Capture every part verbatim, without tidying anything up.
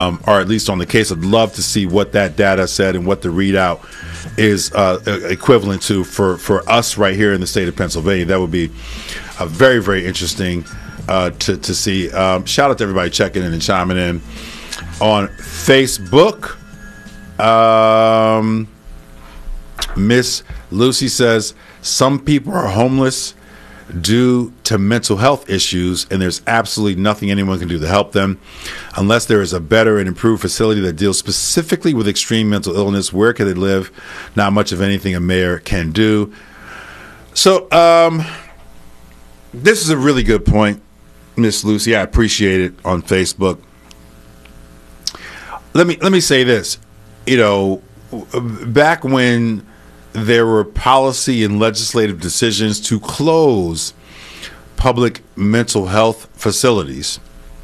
Um, or at least on the case. I'd love to see what that data said and what the readout is uh, equivalent to for, for us right here in the state of Pennsylvania. That would be uh, very, very interesting uh, to, to see. Um, shout out to everybody checking in and chiming in on Facebook. Um, Miss Lucy says, some people are homeless due to mental health issues, and there's absolutely nothing anyone can do to help them unless there is a better and improved facility that deals specifically with extreme mental illness. Where can they live? Not much of anything a mayor can do. So um, this is a really good point, Miss Lucy. I appreciate it on Facebook. Let me let me say this. You know, back when there were policy and legislative decisions to close public mental health facilities,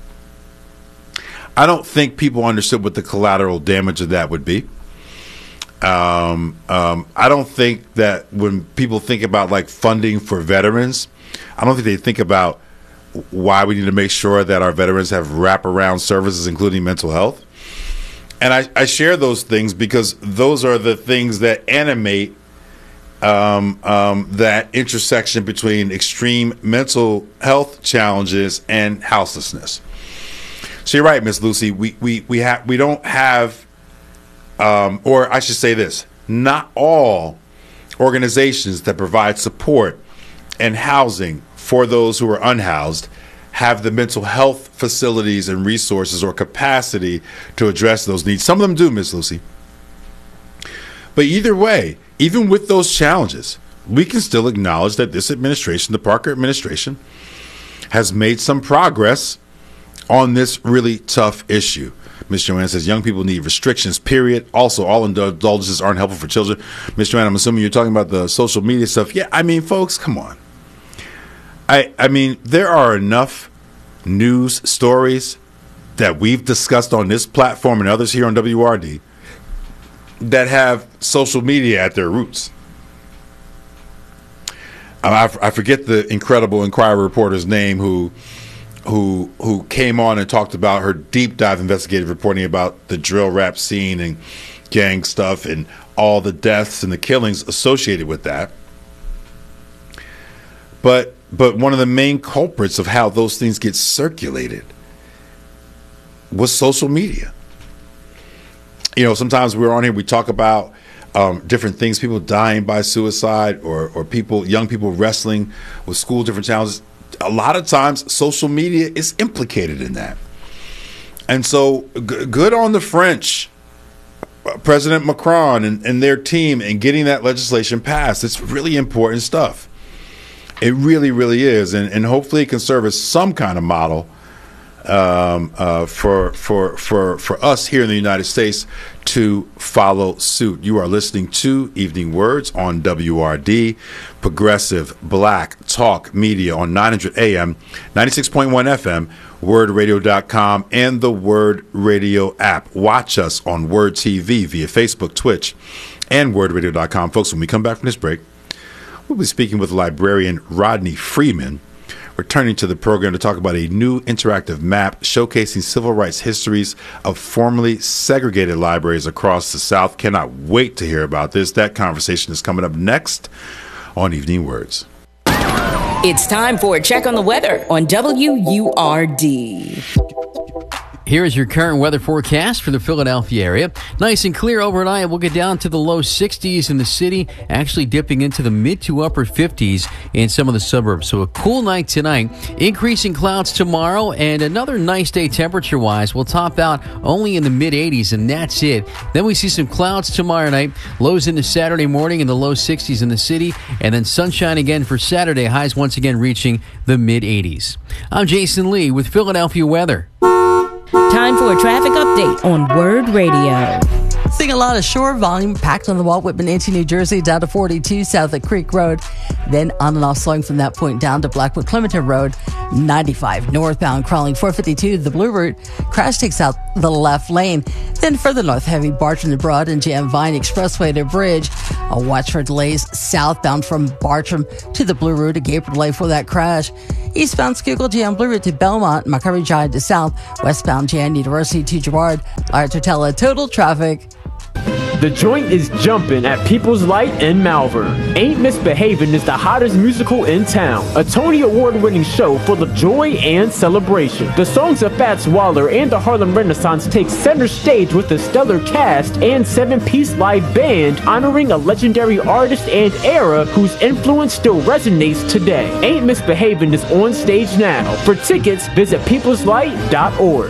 I don't think people understood what the collateral damage of that would be. Um, um, I don't think that when people think about like funding for veterans, I don't think they think about why we need to make sure that our veterans have wraparound services, including mental health. And I, I share those things because those are the things that animate um, um, that intersection between extreme mental health challenges and houselessness. So you're right, Miss Lucy. We we we have we don't have, um, or I should say this: not all organizations that provide support and housing for those who are unhoused have the mental health facilities and resources or capacity to address those needs. Some of them do, Miss Lucy. But either way, even with those challenges, we can still acknowledge that this administration, the Parker administration, has made some progress on this really tough issue. Miz Joanne says young people need restrictions, period. Also, all indulgences aren't helpful for children. Miz Joanne, I'm assuming you're talking about the social media stuff. Yeah, I mean, folks, come on. I, I mean, there are enough news stories that we've discussed on this platform and others here on W R D that have social media at their roots. I, I forget the incredible Inquirer reporter's name who who who came on and talked about her deep dive investigative reporting about the drill rap scene and gang stuff and all the deaths and the killings associated with that. But But one of the main culprits of how those things get circulated was social media. You know, sometimes we're on here, we talk about um, different things, people dying by suicide or, or people, young people wrestling with school, different challenges. A lot of times social media is implicated in that. And so g- good on the French, President Macron and, and their team in getting that legislation passed. It's really important stuff. It really, really is, and, and hopefully it can serve as some kind of model um, uh, for for for for us here in the United States to follow suit. You are listening to Evening Words on W R D, Progressive Black Talk Media on nine hundred A M, ninety-six point one F M, word radio dot com, and the Word Radio app. Watch us on Word T V via Facebook, Twitch, and word radio dot com. Folks, when we come back from this break, we'll be speaking with librarian Rodney Freeman, returning to the program to talk about a new interactive map showcasing civil rights histories of formerly segregated libraries across the South. Cannot wait to hear about this. That conversation is coming up next on Evening Words. It's time for a check on the weather on W U R D. Here is your current weather forecast for the Philadelphia area. Nice and clear overnight. We'll get down to the low sixties in the city, actually dipping into the mid to upper fifties in some of the suburbs. So a cool night tonight, increasing clouds tomorrow, and another nice day temperature-wise. We'll top out only in the mid eighties, and that's it. Then we see some clouds tomorrow night, lows into Saturday morning in the low sixties in the city, and then sunshine again for Saturday, highs once again reaching the mid eighties. I'm Jason Lee with Philadelphia weather. Time for a traffic update on Word Radio. Seeing a lot of shore volume packed on the Walt Whitman into New Jersey down to forty-two south of Creek Road. Then on and off slowing from that point down to Blackwood Clementon Road. ninety-five northbound crawling four fifty-two the Blue Route. Crash takes out the left lane. Then further north, heavy Bartram to Broad and Jam Vine Expressway to Bridge. A watch for delays southbound from Bartram to the Blue Route, a Gabriel delay for that crash. Eastbound Schuylkill Jam Blue Route to Belmont, Montgomery Drive to South. Westbound Jan University to Girard. Large Hotel at Total Traffic. The joint is jumping at People's Light in Malvern. Ain't Misbehavin' is the hottest musical in town. A Tony Award-winning show full of joy and celebration. The songs of Fats Waller and the Harlem Renaissance take center stage with a stellar cast and seven-piece live band honoring a legendary artist and era whose influence still resonates today. Ain't Misbehavin' is on stage now. For tickets, visit peoples light dot org.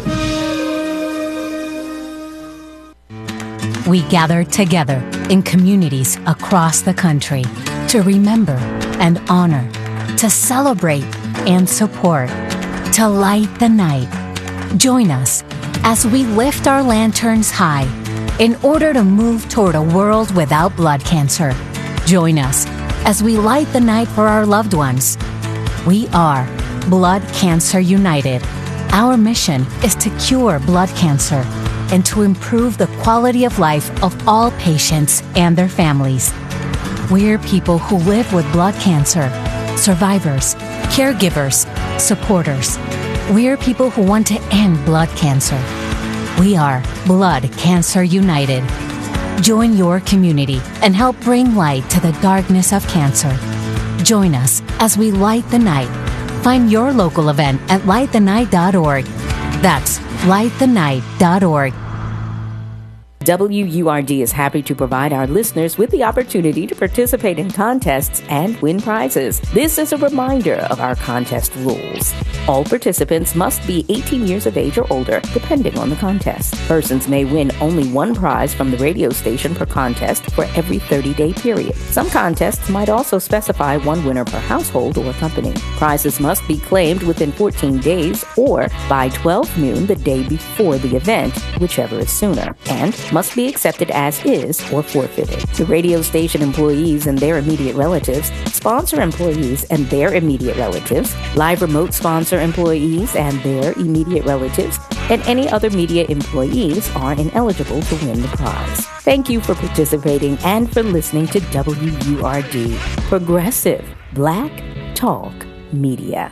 We gather together in communities across the country to remember and honor, to celebrate and support, to light the night. Join us as we lift our lanterns high in order to move toward a world without blood cancer. Join us as we light the night for our loved ones. We are Blood Cancer United. Our mission is to cure blood cancer and to improve the quality of life of all patients and their families. We're people who live with blood cancer, survivors, caregivers, supporters. We're people who want to end blood cancer. We are Blood Cancer United. Join your community and help bring light to the darkness of cancer. Join us as we light the night. Find your local event at light the night dot org. That's light the night dot org. W U R D is happy to provide our listeners with the opportunity to participate in contests and win prizes. This is a reminder of our contest rules. All participants must be eighteen years of age or older, depending on the contest. Persons may win only one prize from the radio station per contest for every thirty-day period. Some contests might also specify one winner per household or company. Prizes must be claimed within fourteen days or by twelve noon the day before the event, whichever is sooner, and must be accepted as is or forfeited. The radio station employees and their immediate relatives, sponsor employees and their immediate relatives, live remote sponsor employees and their immediate relatives, and any other media employees are ineligible to win the prize. Thank you for participating and for listening to W U R D, Progressive Black Talk Media.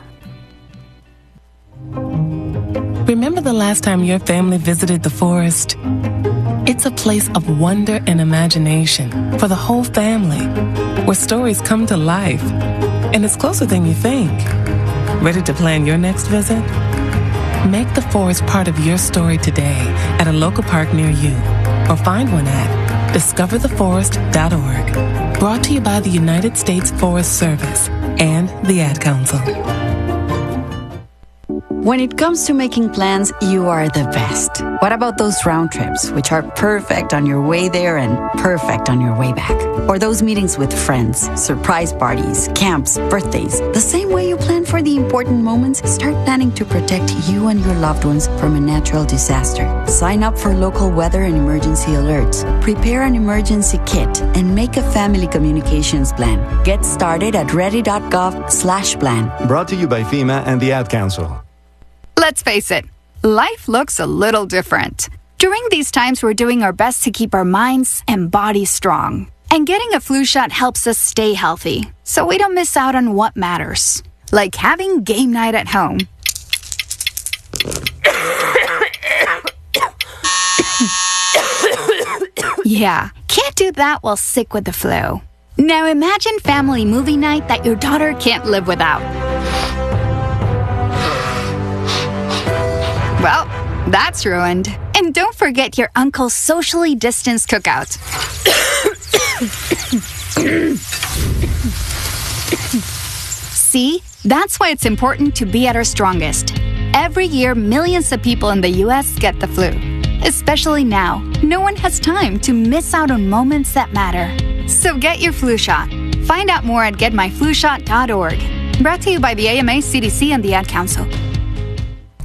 Remember the last time your family visited the forest? It's a place of wonder and imagination for the whole family, where stories come to life, and it's closer than you think. Ready to plan your next visit? Make the forest part of your story today at a local park near you, or find one at discover the forest dot org. Brought to you by the United States Forest Service and the Ad Council. When it comes to making plans, you are the best. What about those round trips, which are perfect on your way there and perfect on your way back? Or those meetings with friends, surprise parties, camps, birthdays. The same way you plan for the important moments, start planning to protect you and your loved ones from a natural disaster. Sign up for local weather and emergency alerts. Prepare an emergency kit and make a family communications plan. Get started at ready.gov slash plan. Brought to you by FEMA and the Ad Council. Let's face it, life looks a little different. During these times, we're doing our best to keep our minds and bodies strong. And getting a flu shot helps us stay healthy, so we don't miss out on what matters. Like having game night at home. Yeah, can't do that while sick with the flu. Now imagine family movie night that your daughter can't live without. Well, that's ruined. And don't forget your uncle's socially distanced cookout. See, that's why it's important to be at our strongest. Every year, millions of people in the U S get the flu. Especially now, no one has time to miss out on moments that matter. So get your flu shot. Find out more at get my flu shot dot org. Brought to you by the A M A, C D C, and the Ad Council.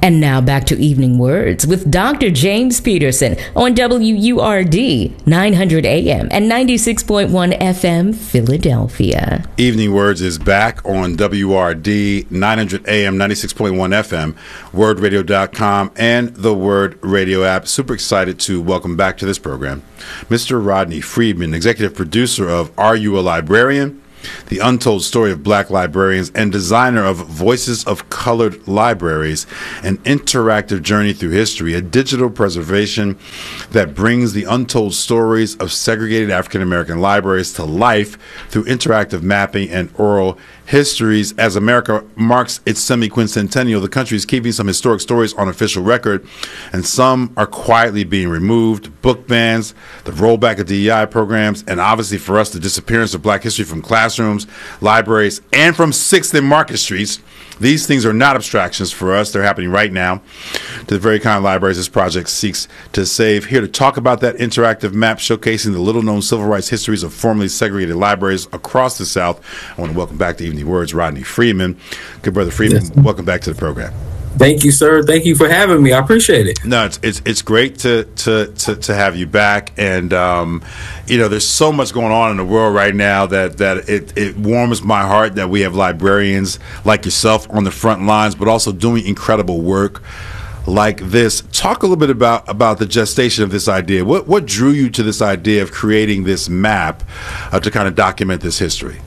And now back to Evening Words with Doctor James Peterson on W U R D nine hundred A M and ninety-six point one F M Philadelphia. Evening Words is back on W R D nine hundred A M, ninety-six point one F M, word radio dot com, and the Word Radio app. Super excited to welcome back to this program Mister Rodney Friedman, executive producer of Are You a Librarian?, The Untold Story of Black Librarians, and designer of Voices of Colored Libraries, an interactive journey through history, a digital preservation that brings the untold stories of segregated African American libraries to life through interactive mapping and oral histories. As America marks its semi-quincentennial, the country is keeping some historic stories on official record, and some are quietly being removed. Book bans, the rollback of D E I programs, and obviously for us, the disappearance of Black history from classrooms, libraries, and from sixth and Market Streets. These things are not abstractions for us. They're happening right now to the very kind of libraries this project seeks to save. Here to talk about that interactive map showcasing the little-known civil rights histories of formerly segregated libraries across the South, I want to welcome back to Evening Words, Rodney Friedman. Good brother Friedman, yes. Welcome back to the program. Thank you, sir. Thank you for having me. I appreciate it. No, it's it's, it's great to, to, to, to have you back. And, um, you know, there's so much going on in the world right now that, that it, it warms my heart that we have librarians like yourself on the front lines, but also doing incredible work like this. Talk a little bit about, about the gestation of this idea. What, what drew you to this idea of creating this map uh, to kind of document this history?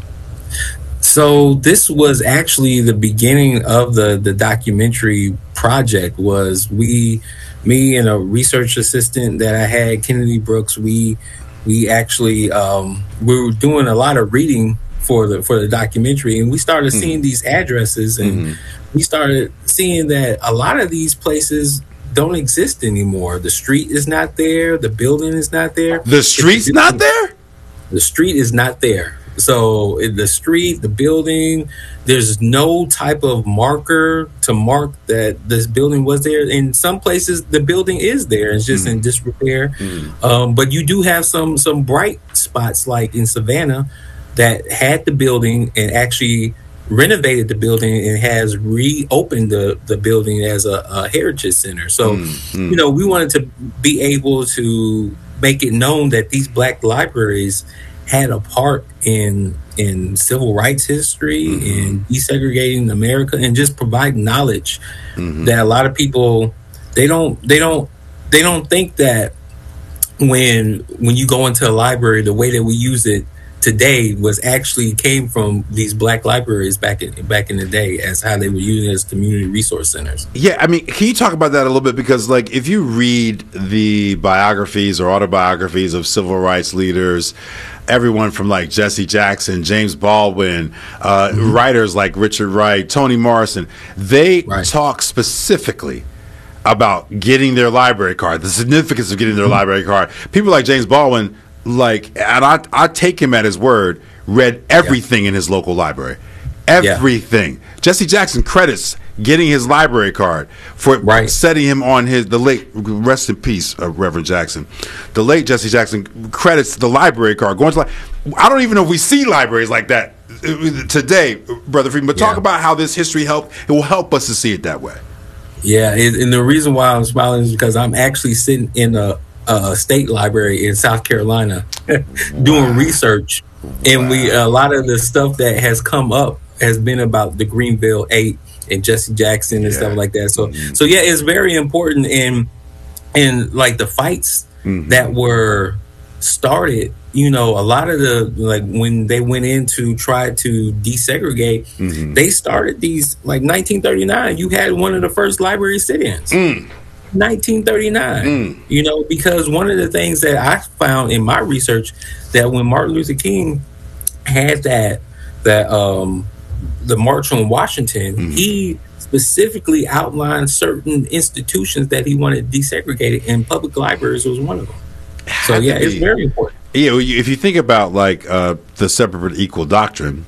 So this was actually the beginning of the, the documentary project. Was we, me and a research assistant that I had, Kennedy Brooks, we we actually um, we were doing a lot of reading for the for the documentary, and we started mm-hmm. seeing these addresses, and mm-hmm. we started seeing that a lot of these places don't exist anymore. The street is not there. The building is not there. The street's not there? The street is not there. So in the street, the building, there's no type of marker to mark that this building was there. In some places, the building is there. It's just mm. in disrepair. Mm. Um, but you do have some some bright spots, like in Savannah, that had the building and actually renovated the building and has reopened the, the building as a, a heritage center. So, mm. you know, we wanted to be able to make it known that these Black libraries had a part in in civil rights history, mm-hmm. in desegregating America, and just provide knowledge mm-hmm. that a lot of people they don't they don't they don't think that when when you go into a library, the way that we use it today was actually came from these Black libraries back in back in the day, as how they were used as community resource centers. Yeah, I mean, can you talk about that a little bit? Because, like, if you read the biographies or autobiographies of civil rights leaders, everyone from like Jesse Jackson, James Baldwin, uh, mm-hmm. writers like Richard Wright, Toni Morrison, they right. talk specifically about getting their library card, the significance of getting their mm-hmm. library card. People like James Baldwin, like, and I, I take him at his word, read everything yeah. in his local library. Everything. Yeah. Jesse Jackson credits getting his library card for right. setting him on his, the late, rest in peace, uh, Reverend Jackson. The late Jesse Jackson credits the library card. Going to, like, I don't even know if we see libraries like that today, Brother Friedman, but yeah. talk about how this history helped. It will help us to see it that way. Yeah, it, and the reason why I'm smiling is because I'm actually sitting in a, a state library in South Carolina doing wow. research, and wow. we a lot of the stuff that has come up has been about the Greenville Eight and Jesse Jackson and yeah. stuff like that. So, mm-hmm. so yeah, it's very important. in in like the fights mm-hmm. that were started. You know, a lot of the, like, when they went in to try to desegregate, mm-hmm. they started these, like nineteen thirty-nine. You had one of the first library sit-ins. Mm. nineteen thirty-nine. Mm. You know, because one of the things that I found in my research, that when Martin Luther King had that that um. the March on Washington, mm-hmm. he specifically outlined certain institutions that he wanted desegregated, and public libraries was one of them. So yeah, it's very important. Yeah, if you think about like uh, the separate but equal doctrine,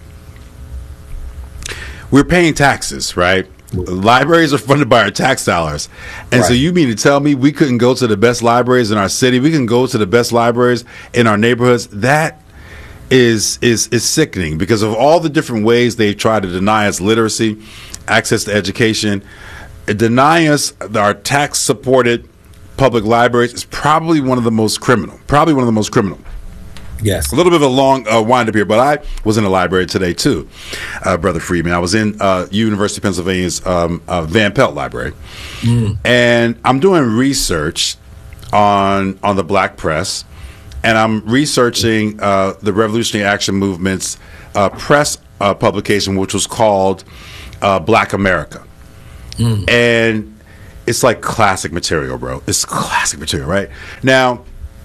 we're paying taxes, right? Libraries are funded by our tax dollars. And right. so you mean to tell me we couldn't go to the best libraries in our city? We can go to the best libraries in our neighborhoods? That is is is sickening, because of all the different ways they try to deny us literacy, access to education. denying us our tax-supported public libraries is probably one of the most criminal. Probably one of the most criminal. Yes. A little bit of a long uh, wind up here, but I was in the library today too, uh, Brother Freeman. I was in uh, University of Pennsylvania's um, uh, Van Pelt Library, mm. and I'm doing research on on the Black press, and I'm researching uh, the Revolutionary Action Movement's uh, press uh, publication, which was called uh, Black America, mm. and it's like classic material, bro. It's classic material, right? Now,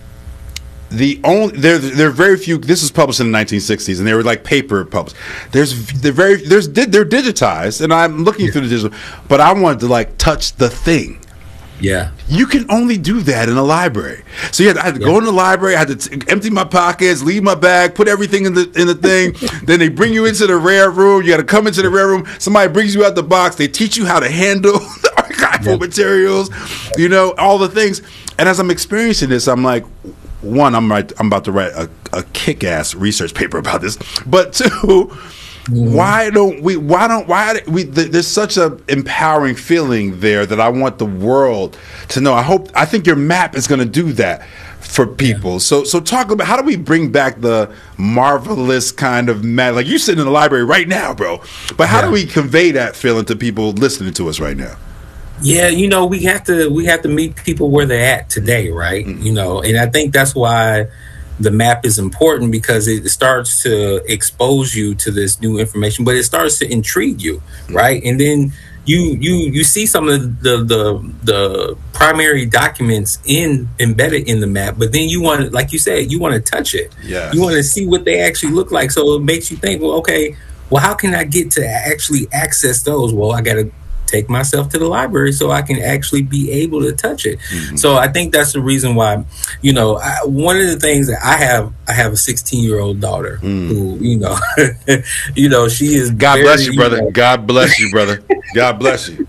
the only there there are very few. This was published in the nineteen sixties, and they were like paper published. There's they're very there's they're digitized, and I'm looking yeah. through the digital. But I wanted to like touch the thing. Yeah, you can only do that in a library. So yeah, I had to yeah. go in the library. I had to t- empty my pockets, leave my bag, put everything in the in the thing. Then they bring you into the rare room. You got to come into the rare room. Somebody brings you out the box. They teach you how to handle the archival yeah. materials. You know, all the things. And as I'm experiencing this, I'm like, one, I'm right. I'm about to write a, a kick-ass research paper about this. But two, mm-hmm. why don't we? Why don't why we? Th- there's such a empowering feeling there that I want the world to know. I hope. I think your map is going to do that for people. Yeah. So so talk about how do we bring back the marvelous kind of map? Like you're sitting in the library right now, bro. But how yeah. do we convey that feeling to people listening to us right now? Yeah, you know, we have to we have to meet people where they're at today, right? Mm-hmm. You know, and I think that's why the map is important, because it starts to expose you to this new information, but it starts to intrigue you, mm-hmm. right? And then you you you see some of the the the primary documents in embedded in the map, but then you want to, like you said, you want to touch it. Yeah, you want to see what they actually look like. So it makes you think, well, okay, well, how can I get to actually access those? Well, I got to take myself to the library so I can actually be able to touch it. Mm-hmm. So I think that's the reason why, you know, I, one of the things that I have, I have a sixteen year old daughter mm. who, you know, you know, she is. God very, bless you, brother. You know, God bless you, brother. God bless you.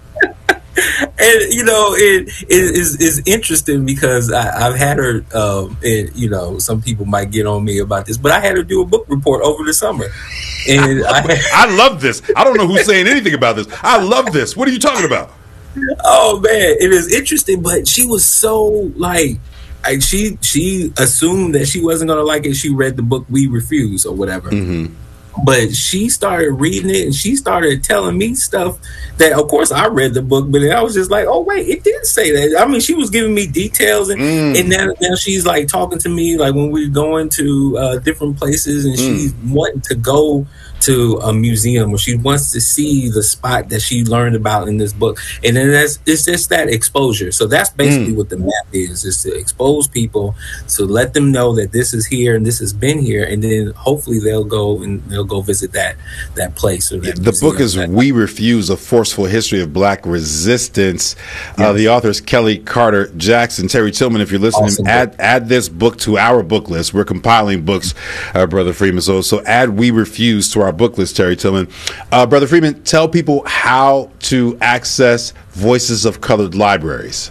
And you know, it, it is is interesting because I, I've had her. Um, and you know, some people might get on me about this, but I had her do a book report over the summer. And I love, I, I love this. I don't know who's saying anything about this. I love this. What are you talking about? Oh man, it is interesting. But she was so like, I, she she assumed that she wasn't gonna like it. She read the book We Refuse or whatever. Mm-hmm. But she started reading it, and she started telling me stuff that, of course, I read the book, but I was just like, oh, wait, it didn't say that. I mean, she was giving me details, and, mm. and now, now she's like talking to me like when we're going to uh, different places, and mm. she's wanting to go to a museum, or she wants to see the spot that she learned about in this book. And then that's it's just that exposure. So that's basically mm. what the map is, is to expose people, to let them know that this is here and this has been here, and then hopefully they'll go and they'll go visit that that place. Or that the book is that. We Refuse, A Forceful History of Black Resistance. Yeah. Uh, the author is Kelly Carter Jackson. Terry Tillman, if you're listening, awesome add add this book to our book list. We're compiling books, uh, Brother Freeman. So, so add We Refuse to our book list, Terry Tillman. Uh, Brother Freeman, tell people how to access Voices of Colored libraries.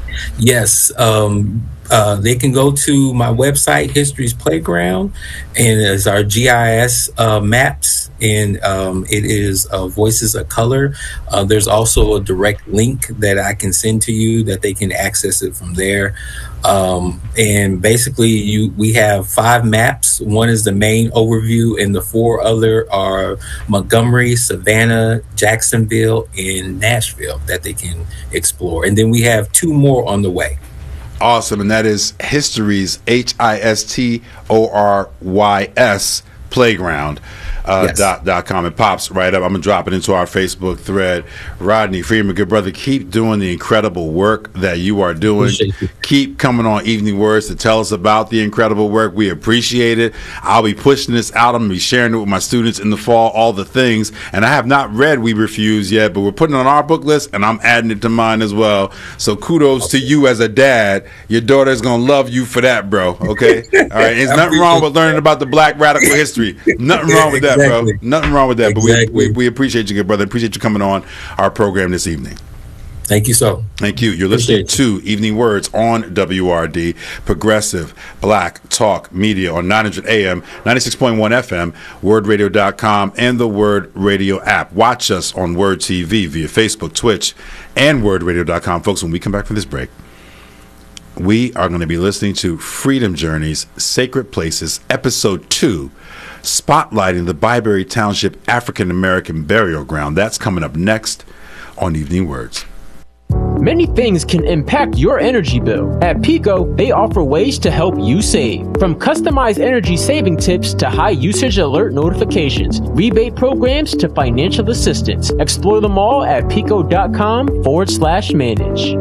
Yes, um, uh, they can go to my website, History's Playground, and it's our G I S uh, maps, and um, it is uh, Voices of Color. Uh, there's also a direct link that I can send to you that they can access it from there. Um, and basically, you we have five maps. One is the main overview, and the four other are Montgomery, Savannah, Jacksonville, and Nashville that they can explore. And then we have two more on the way. Awesome. And that is History's, H I S T O R Y S, Playground. Uh, yes. dot, dot com. It pops right up. I'm going to drop it into our Facebook thread. Rodney Freeman, good brother, keep doing the incredible work that you are doing. Keep coming on Evening Words to tell us about the incredible work. We appreciate it. I'll be pushing this out. I'm going to be sharing it with my students in the fall, all the things. And I have not read We Refuse yet, but we're putting it on our book list, and I'm adding it to mine as well. So kudos to you as a dad. Your daughter's going to love you for that, bro. Okay? All right. There's nothing wrong with learning about the Black radical history. Nothing wrong with that. Exactly. Bro. Nothing wrong with that, exactly. But we, we we appreciate you, good brother. Appreciate you coming on our program this evening. Thank you so. Thank you. You're listening to Evening Words on W R D, Progressive Black Talk Media on nine hundred A M, ninety-six point one F M, word radio dot com, and the Word Radio app. Watch us on Word T V via Facebook, Twitch, and word radio dot com. Folks, when we come back from this break, we are going to be listening to Freedom Journey's Sacred Places, Episode two, spotlighting the Byberry Township African American Burial Ground. That's coming up next on Evening Words. Many things can impact your energy bill. At PECO, they offer ways to help you save. From customized energy saving tips to high usage alert notifications, rebate programs to financial assistance. Explore them all at PECO.com forward slash manage.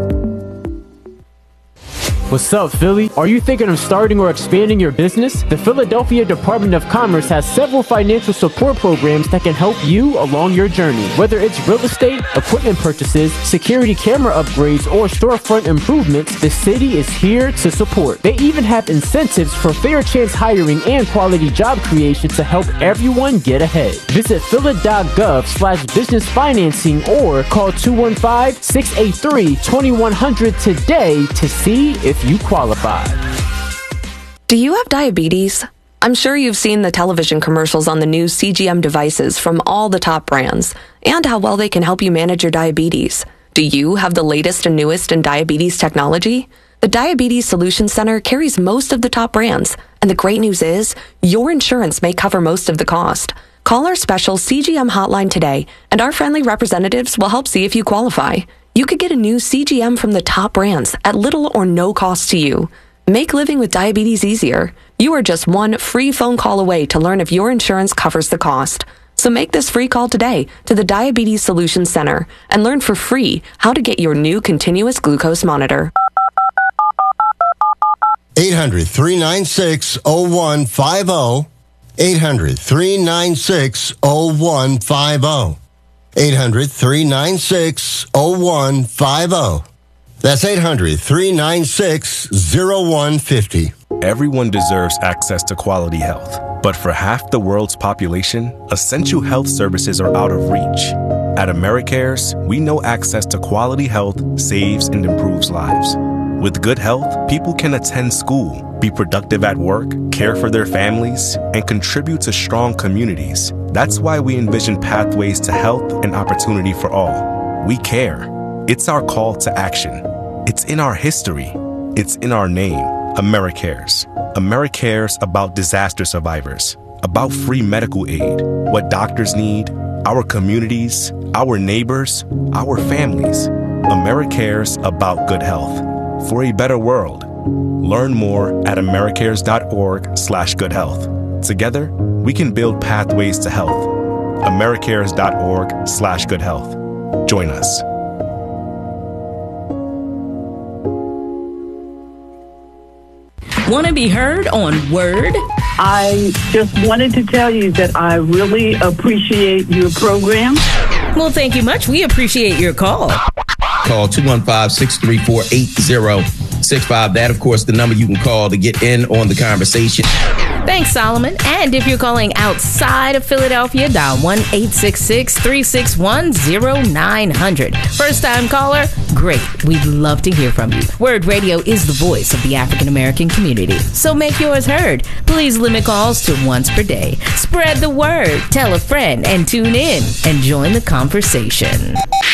What's up, Philly? Are you thinking of starting or expanding your business? The Philadelphia Department of Commerce has several financial support programs that can help you along your journey. Whether it's real estate, equipment purchases, security camera upgrades, or storefront improvements, the city is here to support. They even have incentives for fair chance hiring and quality job creation to help everyone get ahead. Visit phila.gov slash business financing or call two one five, six eight three, two one zero zero today to see if you qualify. Do you have diabetes? I'm sure you've seen the television commercials on the new C G M devices from all the top brands and how well they can help you manage your diabetes. Do you have the latest and newest in diabetes technology? The Diabetes Solutions Center carries most of the top brands, and the great news is your insurance may cover most of the cost. Call our special C G M hotline today, and our friendly representatives will help see if you qualify. You could get a new C G M from the top brands at little or no cost to you. Make living with diabetes easier. You are just one free phone call away to learn if your insurance covers the cost. So make this free call today to the Diabetes Solutions Center and learn for free how to get your new continuous glucose monitor. eight hundred, three nine six, zero one five zero. eight hundred, three nine six, zero one five zero. eight hundred, three nine six, zero one five zero. That's eight hundred, three nine six, zero one five zero. Everyone deserves access to quality health. But for half the world's population, essential health services are out of reach. At AmeriCares, we know access to quality health saves and improves lives. With good health, people can attend school, be productive at work, care for their families, and contribute to strong communities. That's why we envision pathways to health and opportunity for all. We care. It's our call to action. It's in our history. It's in our name. AmeriCares. AmeriCares about disaster survivors, about free medical aid, what doctors need, our communities, our neighbors, our families. AmeriCares about good health. For a better world. Learn more at americares.org slash good health. Together, we can build pathways to health. americares.org slash good health. Join us. Want to be heard on Word? I just wanted to tell you that I really appreciate your program. Well, thank you much. We appreciate your call. Call two one five, six three four, eight zero six five. That, of course, the number you can call to get in on the conversation. Thanks, Solomon. And if you're calling outside of Philadelphia, dial one eight six six, three six one, zero nine zero zero. First-time caller? Great. We'd love to hear from you. Word Radio is the voice of the African American community. So make yours heard. Please limit calls to once per day. Spread the word. Tell a friend and tune in and join the conversation.